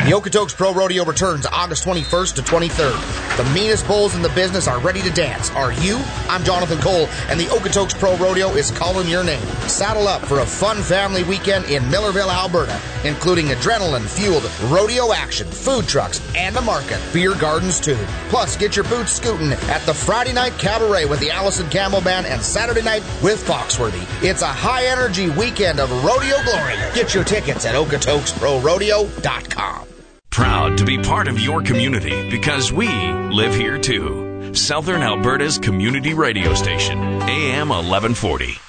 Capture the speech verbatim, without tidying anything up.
The Okotoks Pro Rodeo returns August twenty-first to twenty-third. The meanest bulls in the business are ready to dance. Are you? I'm Jonathan Cole, and the Okotoks Pro Rodeo is calling your name. Saddle up for a fun family weekend in Millerville, Alberta, including adrenaline-fueled rodeo action, food trucks, and a market. Beer gardens, too. Plus, get your boots scooting at the Friday night cabaret with the Allison Campbell Band and Saturday night with Foxworthy. It's a high-energy weekend of rodeo glory. Get your tickets at okotoks pro rodeo dot com. Proud to be part of your community because we live here too. Southern Alberta's community radio station, A M eleven forty.